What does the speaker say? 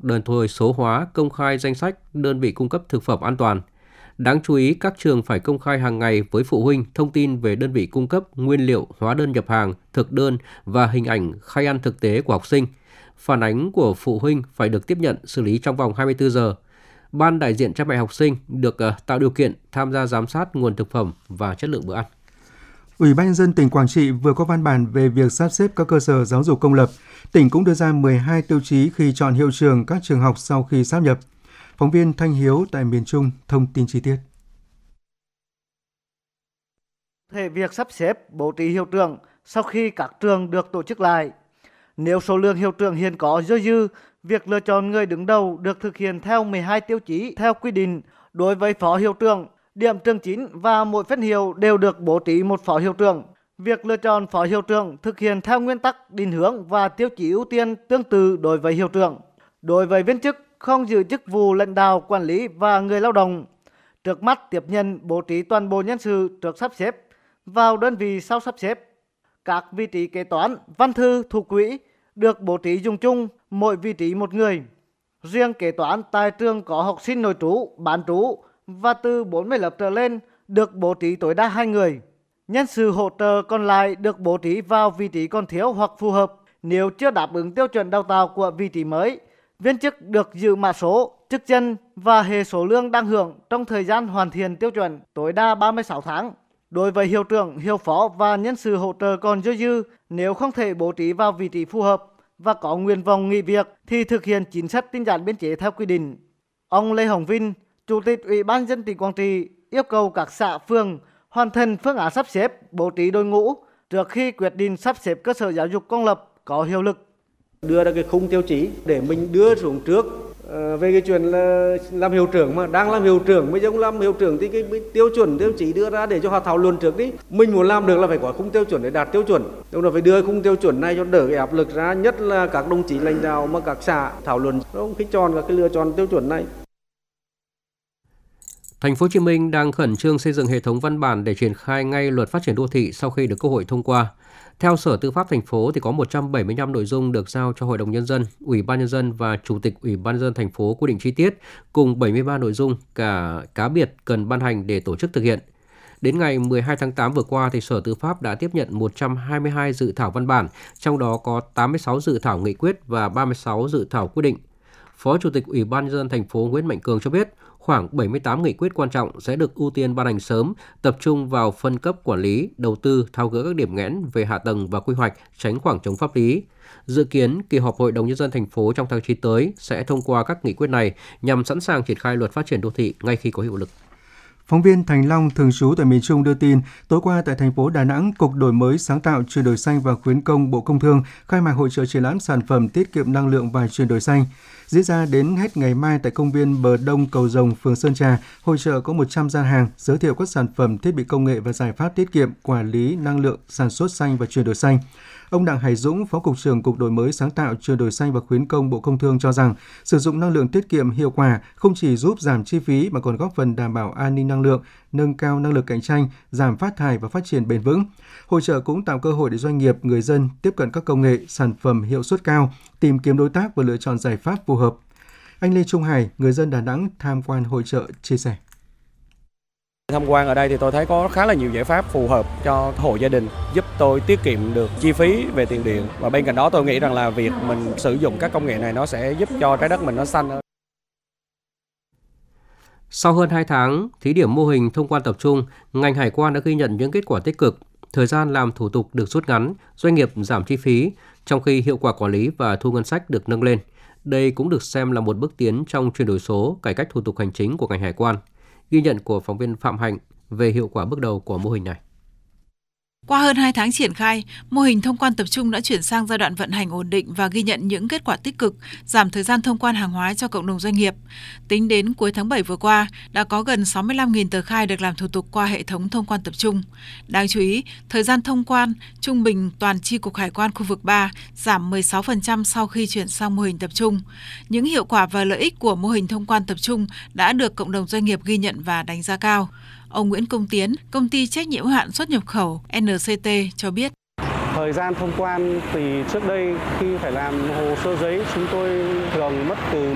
đồng thời số hóa, công khai danh sách đơn vị cung cấp thực phẩm an toàn. Đáng chú ý, các trường phải công khai hàng ngày với phụ huynh thông tin về đơn vị cung cấp nguyên liệu, hóa đơn nhập hàng, thực đơn và hình ảnh khai ăn thực tế của học sinh. Phản ánh của phụ huynh phải được tiếp nhận, xử lý trong vòng 24 giờ. Ban đại diện cha mẹ học sinh được tạo điều kiện tham gia giám sát nguồn thực phẩm và chất lượng bữa ăn. Ủy ban nhân dân tỉnh Quảng Trị vừa có văn bản về việc sắp xếp các cơ sở giáo dục công lập. Tỉnh cũng đưa ra 12 tiêu chí khi chọn hiệu trưởng các trường học sau khi sáp nhập. Phóng viên Thanh Hiếu tại miền Trung thông tin chi tiết. Về việc sắp xếp bố trí hiệu trưởng sau khi các trường được tổ chức lại. Nếu số lượng hiệu trưởng hiện có dư, việc lựa chọn người đứng đầu được thực hiện theo 12 tiêu chí theo quy định. Đối với phó hiệu trưởng, điểm trường chính và mỗi phân hiệu đều được bố trí một phó hiệu trưởng. Việc lựa chọn phó hiệu trưởng thực hiện theo nguyên tắc định hướng và tiêu chí ưu tiên tương tự đối với hiệu trưởng. Đối với viên chức không giữ chức vụ lãnh đạo, quản lý và người lao động, trước mắt tiếp nhận bố trí toàn bộ nhân sự trước sắp xếp vào đơn vị sau sắp xếp. Các vị trí kế toán, văn thư, thủ quỹ được bố trí dùng chung, mỗi vị trí một người. Riêng kế toán tại trường có học sinh nội trú, bán trú và từ 40 lớp trở lên được bố trí tối đa 2 người. Nhân sự hỗ trợ còn lại được bố trí vào vị trí còn thiếu hoặc phù hợp. Nếu chưa đáp ứng tiêu chuẩn đào tạo của vị trí mới, viên chức được giữ mã số, chức danh và hệ số lương đang hưởng trong thời gian hoàn thiện tiêu chuẩn tối đa 36 tháng. Đối với hiệu trưởng, hiệu phó và nhân sự hỗ trợ còn dư, nếu không thể bố trí vào vị trí phù hợp và có nguyện vọng nghỉ việc thì thực hiện chính sách tinh giản biên chế theo quy định. Ông Lê Hồng Vinh, Chủ tịch Ủy ban nhân dân tỉnh Quảng Trị yêu cầu các xã phường hoàn thành phương án sắp xếp bố trí đội ngũ trước khi quyết định sắp xếp cơ sở giáo dục công lập có hiệu lực. Đưa ra cái khung tiêu chí để mình đưa xuống trước về cái chuyện là làm hiệu trưởng mà đang làm hiệu trưởng, bây giờ không làm hiệu trưởng thì cái tiêu chuẩn tiêu chí đưa ra để cho họ thảo luận trước đi. Mình muốn làm được là phải có khung tiêu chuẩn để đạt tiêu chuẩn. Đúng rồi, phải đưa khung tiêu chuẩn này cho đỡ cái áp lực ra, nhất là các đồng chí lãnh đạo mà các xã thảo luận không khi chọn các cái lựa chọn tiêu chuẩn này. Thành phố Hồ Chí Minh đang khẩn trương xây dựng hệ thống văn bản để triển khai ngay luật phát triển đô thị sau khi được Quốc hội thông qua. Theo Sở Tư pháp thành phố thì có 175 nội dung được giao cho Hội đồng nhân dân, Ủy ban nhân dân và Chủ tịch Ủy ban nhân dân thành phố quy định chi tiết, cùng 73 nội dung cá biệt cần ban hành để tổ chức thực hiện. Đến ngày 12 tháng 8 vừa qua thì Sở Tư pháp đã tiếp nhận 122 dự thảo văn bản, trong đó có 86 dự thảo nghị quyết và 36 dự thảo quyết định. Phó Chủ tịch Ủy ban nhân dân thành phố Nguyễn Mạnh Cường cho biết, khoảng 78 nghị quyết quan trọng sẽ được ưu tiên ban hành sớm, tập trung vào phân cấp quản lý, đầu tư, tháo gỡ các điểm nghẽn về hạ tầng và quy hoạch, tránh khoảng trống pháp lý. Dự kiến kỳ họp Hội đồng nhân dân thành phố trong tháng 9 tới sẽ thông qua các nghị quyết này nhằm sẵn sàng triển khai luật phát triển đô thị ngay khi có hiệu lực. Phóng viên Thành Long thường trú tại miền Trung đưa tin, tối qua tại thành phố Đà Nẵng, Cục Đổi mới sáng tạo, chuyển đổi xanh và khuyến công Bộ Công Thương khai mạc hội chợ triển lãm sản phẩm tiết kiệm năng lượng và chuyển đổi xanh. Diễn ra đến hết ngày mai tại công viên Bờ Đông Cầu Rồng, phường Sơn Trà, hội chợ có 100 gian hàng giới thiệu các sản phẩm thiết bị công nghệ và giải pháp tiết kiệm, quản lý năng lượng, sản xuất xanh và chuyển đổi xanh. Ông Đặng Hải Dũng, Phó Cục trưởng Cục Đổi mới sáng tạo, chuyển đổi xanh và khuyến công Bộ Công Thương cho rằng, sử dụng năng lượng tiết kiệm hiệu quả không chỉ giúp giảm chi phí mà còn góp phần đảm bảo an ninh năng lượng, nâng cao năng lực cạnh tranh, giảm phát thải và phát triển bền vững. Hội chợ cũng tạo cơ hội để doanh nghiệp, người dân tiếp cận các công nghệ, sản phẩm hiệu suất cao, tìm kiếm đối tác và lựa chọn giải pháp phù hợp. Anh Lê Trung Hải, người dân Đà Nẵng tham quan hội chợ chia sẻ. Tham quan ở đây thì tôi thấy có khá là nhiều giải pháp phù hợp cho hộ gia đình, giúp tôi tiết kiệm được chi phí về tiền điện. Và bên cạnh đó tôi nghĩ rằng là việc mình sử dụng các công nghệ này nó sẽ giúp cho trái đất mình nó xanh hơn. Sau hơn 2 tháng thí điểm mô hình thông quan tập trung, ngành hải quan đã ghi nhận những kết quả tích cực. Thời gian làm thủ tục được rút ngắn, doanh nghiệp giảm chi phí, trong khi hiệu quả quản lý và thu ngân sách được nâng lên. Đây cũng được xem là một bước tiến trong chuyển đổi số, cải cách thủ tục hành chính của ngành hải quan. Ghi nhận của phóng viên Phạm Hạnh về hiệu quả bước đầu của mô hình này. Qua hơn 2 tháng triển khai, mô hình thông quan tập trung đã chuyển sang giai đoạn vận hành ổn định và ghi nhận những kết quả tích cực, giảm thời gian thông quan hàng hóa cho cộng đồng doanh nghiệp. Tính đến cuối tháng 7 vừa qua, đã có gần 65.000 tờ khai được làm thủ tục qua hệ thống thông quan tập trung. Đáng chú ý, thời gian thông quan trung bình toàn chi cục hải quan khu vực 3 giảm 16% sau khi chuyển sang mô hình tập trung. Những hiệu quả và lợi ích của mô hình thông quan tập trung đã được cộng đồng doanh nghiệp ghi nhận và đánh giá cao. Ông Nguyễn Công Tiến, công ty trách nhiệm hữu hạn xuất nhập khẩu NCT cho biết. Thời gian thông quan thì trước đây khi phải làm hồ sơ giấy chúng tôi thường mất từ